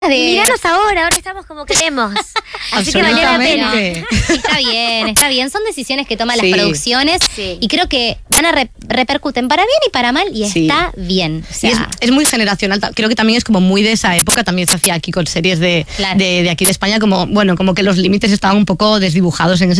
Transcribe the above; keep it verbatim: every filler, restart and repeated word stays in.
de... Miranos ahora, ahora estamos como queremos. Así que valió la pena. Está bien, está bien. Son decisiones que toman Sí. las producciones Sí. y creo que van a re- repercuten para bien y para mal y Sí. está bien. O sea, Y es, es muy generacional, ta- creo que también es como muy de esa época, también se hacía aquí con series de, Claro. de, de aquí de España, como bueno, como que los límites estaban un poco desdibujados en ese